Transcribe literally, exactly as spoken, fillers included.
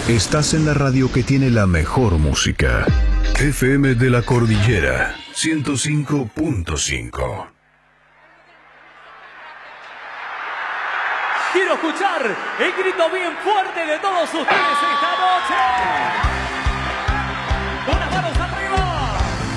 Estás en la radio que tiene la mejor música. F M de la Cordillera, ciento cinco punto cinco. Quiero escuchar el grito bien fuerte de todos ustedes esta noche.